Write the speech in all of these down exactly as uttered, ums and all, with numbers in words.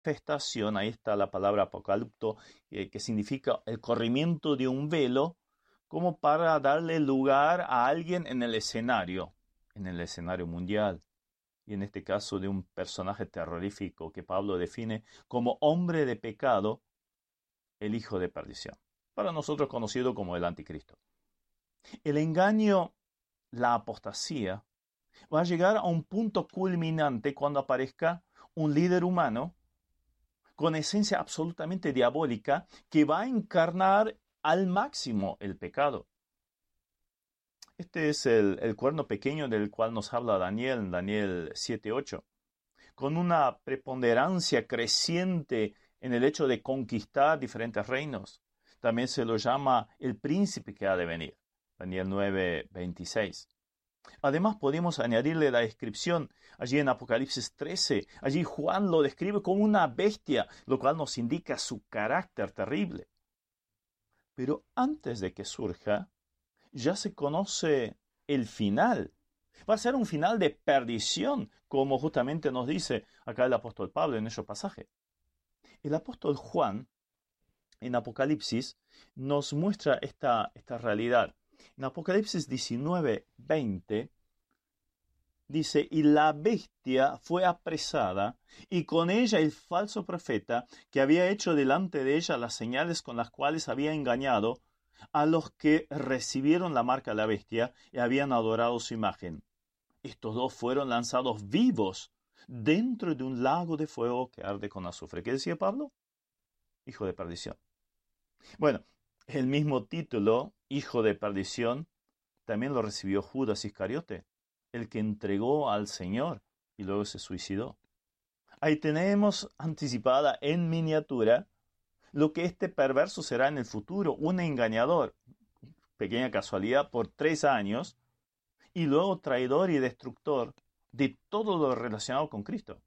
manifestación, ahí está la palabra apocalipto, eh, que significa el corrimiento de un velo, como para darle lugar a alguien en el escenario, en el escenario mundial. Y en este caso de un personaje terrorífico que Pablo define como hombre de pecado, el hijo de perdición, para nosotros conocido como el anticristo. El engaño, la apostasía, va a llegar a un punto culminante cuando aparezca un líder humano con esencia absolutamente diabólica que va a encarnar al máximo el pecado. Este es el, el cuerno pequeño del cual nos habla Daniel en Daniel siete ocho, con una preponderancia creciente en el hecho de conquistar diferentes reinos. También se lo llama el príncipe que ha de venir, Daniel nueve veintiséis. Además podemos añadirle la descripción allí en Apocalipsis trece. Allí Juan lo describe como una bestia, lo cual nos indica su carácter terrible. Pero antes de que surja, ya se conoce el final. Va a ser un final de perdición, como justamente nos dice acá el apóstol Pablo en ese pasaje. El apóstol Juan, en Apocalipsis, nos muestra esta, esta realidad. En Apocalipsis diecinueve veinte dice, y la bestia fue apresada, y con ella el falso profeta, que había hecho delante de ella las señales con las cuales había engañado a los que recibieron la marca de la bestia y habían adorado su imagen. Estos dos fueron lanzados vivos dentro de un lago de fuego que arde con azufre. ¿Qué decía Pablo? Hijo de perdición. Bueno, el mismo título, hijo de perdición, también lo recibió Judas Iscariote, el que entregó al Señor y luego se suicidó. Ahí tenemos anticipada en miniatura lo que este perverso será en el futuro, un engañador, pequeña casualidad, por tres años, y luego traidor y destructor de todo lo relacionado con Cristo.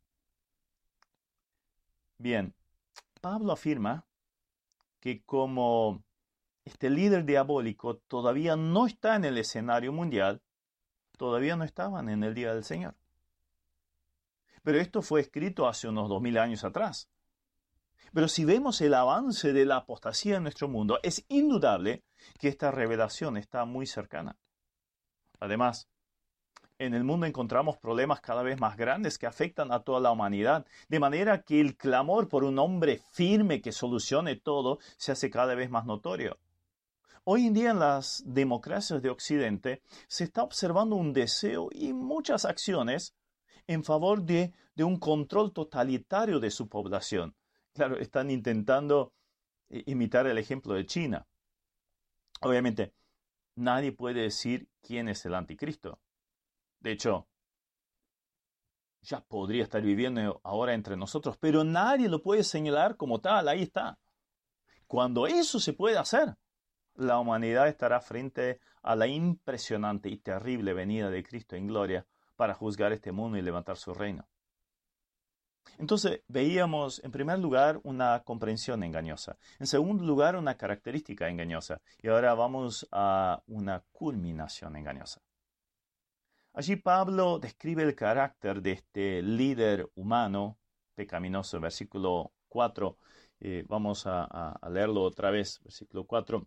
Bien, Pablo afirma que como este líder diabólico todavía no está en el escenario mundial, todavía no estaban en el día del Señor. Pero esto fue escrito hace unos dos mil años atrás. Pero si vemos el avance de la apostasía en nuestro mundo, es indudable que esta revelación está muy cercana. Además, en el mundo encontramos problemas cada vez más grandes que afectan a toda la humanidad, de manera que el clamor por un hombre firme que solucione todo se hace cada vez más notorio. Hoy en día en las democracias de Occidente se está observando un deseo y muchas acciones en favor de, de un control totalitario de su población. Claro, están intentando imitar el ejemplo de China. Obviamente, nadie puede decir quién es el anticristo. De hecho, ya podría estar viviendo ahora entre nosotros, pero nadie lo puede señalar como tal, ahí está. Cuando eso se puede hacer, la humanidad estará frente a la impresionante y terrible venida de Cristo en gloria para juzgar este mundo y levantar su reino. Entonces veíamos en primer lugar una comprensión engañosa, en segundo lugar una característica engañosa y ahora vamos a una culminación engañosa. Allí Pablo describe el carácter de este líder humano pecaminoso, versículo cuatro, eh, vamos a, a, a leerlo otra vez, versículo cuatro.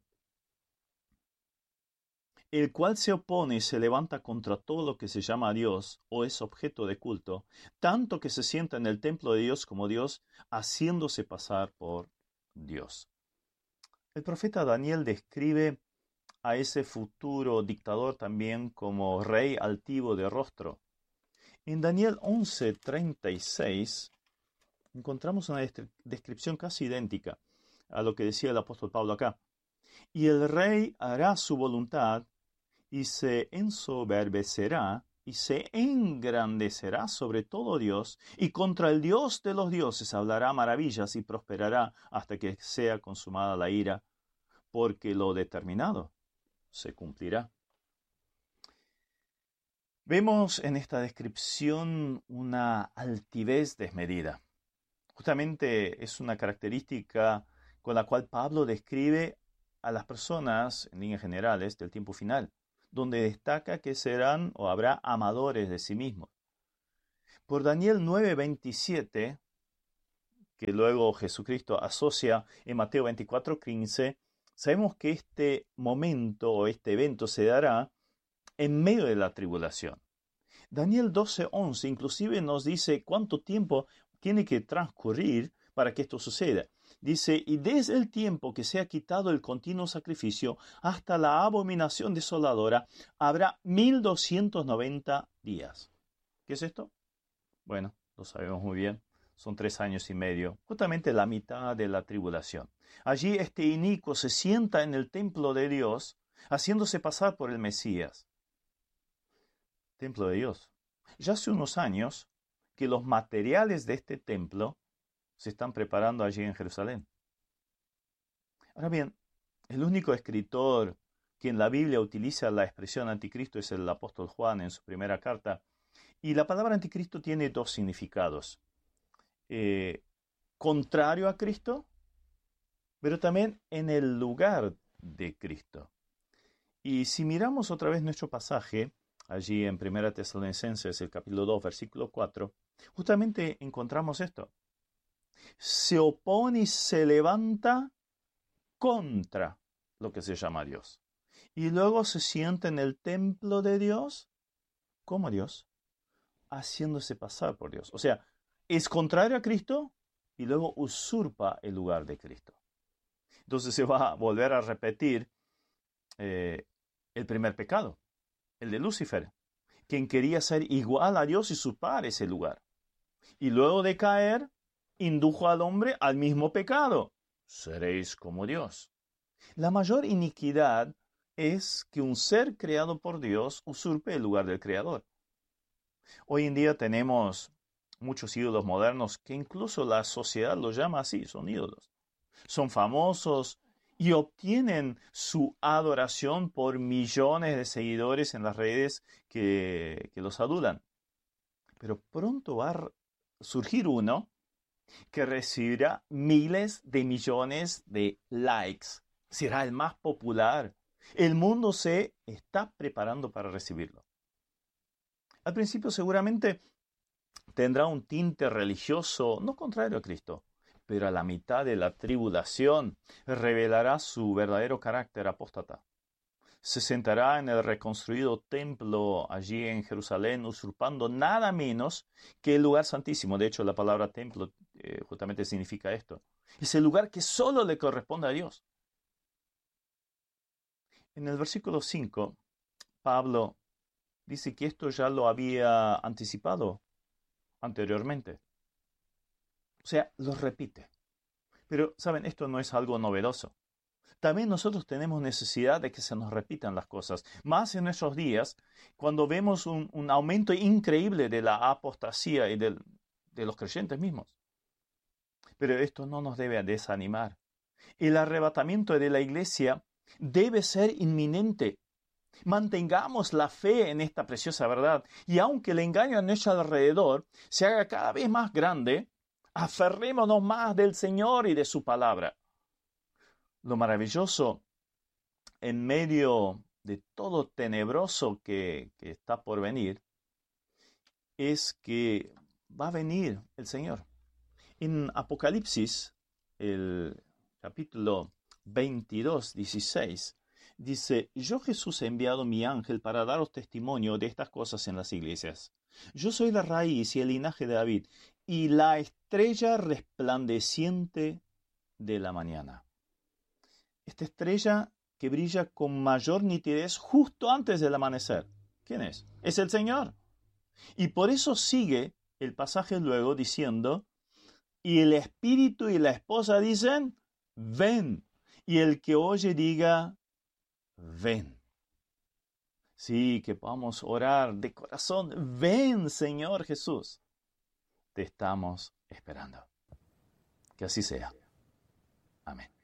El cual se opone y se levanta contra todo lo que se llama Dios o es objeto de culto, tanto que se sienta en el templo de Dios como Dios, haciéndose pasar por Dios. El profeta Daniel describe a ese futuro dictador también como rey altivo de rostro. En Daniel once treinta y seis encontramos una descripción casi idéntica a lo que decía el apóstol Pablo acá. Y el rey hará su voluntad y se ensoberbecerá y se engrandecerá sobre todo Dios, y contra el Dios de los dioses hablará maravillas y prosperará hasta que sea consumada la ira, porque lo determinado se cumplirá. Vemos en esta descripción una altivez desmedida. Justamente es una característica con la cual Pablo describe a las personas, en líneas generales, del tiempo final, donde destaca que serán o habrá amadores de sí mismos. Por Daniel nueve veintisiete que luego Jesucristo asocia en Mateo veinticuatro quince, sabemos que este momento o este evento se dará en medio de la tribulación. Daniel doce once inclusive nos dice cuánto tiempo tiene que transcurrir para que esto suceda. Dice, y desde el tiempo que se ha quitado el continuo sacrificio hasta la abominación desoladora, habrá mil doscientos noventa días. ¿Qué es esto? Bueno, lo sabemos muy bien. Son tres años y medio, justamente la mitad de la tribulación. Allí este inicuo se sienta en el templo de Dios, haciéndose pasar por el Mesías. Templo de Dios. Ya hace unos años que los materiales de este templo se están preparando allí en Jerusalén. Ahora bien, el único escritor que en la Biblia utiliza la expresión anticristo es el apóstol Juan en su primera carta. Y la palabra anticristo tiene dos significados. Eh, contrario a Cristo, pero también en el lugar de Cristo. Y si miramos otra vez nuestro pasaje, allí en Primera Tesalonicenses, el capítulo dos, versículo cuatro, justamente encontramos esto. Se opone y se levanta contra lo que se llama Dios. Y luego se sienta en el templo de Dios, como Dios, haciéndose pasar por Dios. O sea, es contrario a Cristo y luego usurpa el lugar de Cristo. Entonces se va a volver a repetir eh, el primer pecado, el de Lucifer, quien quería ser igual a Dios y usurpar ese lugar. Y luego de caer, indujo al hombre al mismo pecado. Seréis como Dios. La mayor iniquidad es que un ser creado por Dios usurpe el lugar del Creador. Hoy en día tenemos muchos ídolos modernos que incluso la sociedad los llama así, son ídolos. Son famosos y obtienen su adoración por millones de seguidores en las redes que, que los adulan. Pero pronto va a surgir uno que recibirá miles de millones de likes. Será el más popular. El mundo se está preparando para recibirlo. Al principio seguramente tendrá un tinte religioso, no contrario a Cristo, pero a la mitad de la tribulación revelará su verdadero carácter apóstata. Se sentará en el reconstruido templo allí en Jerusalén, usurpando nada menos que el lugar santísimo. De hecho, la palabra templo eh, justamente significa esto. Es el lugar que solo le corresponde a Dios. En el versículo cinco, Pablo dice que esto ya lo había anticipado anteriormente. O sea, lo repite. Pero, ¿saben? Esto no es algo novedoso. También nosotros tenemos necesidad de que se nos repitan las cosas. Más en nuestros días, cuando vemos un, un aumento increíble de la apostasía y del, de los creyentes mismos. Pero esto no nos debe desanimar. El arrebatamiento de la iglesia debe ser inminente. Mantengamos la fe en esta preciosa verdad. Y aunque el engaño a nuestro alrededor se haga cada vez más grande, aferrémonos más del Señor y de su palabra. Lo maravilloso en medio de todo tenebroso que, que está por venir es que va a venir el Señor. En Apocalipsis, el capítulo veintidós, dieciséis, dice: Yo Jesús he enviado mi ángel para daros testimonio de estas cosas en las iglesias. Yo soy la raíz y el linaje de David y la estrella resplandeciente de la mañana. Esta estrella que brilla con mayor nitidez justo antes del amanecer. ¿Quién es? Es el Señor. Y por eso sigue el pasaje luego diciendo: y el espíritu y la esposa dicen: ven. Y el que oye diga: ven. Sí, que podamos orar de corazón: ven, Señor Jesús. Te estamos esperando. Que así sea. Amén.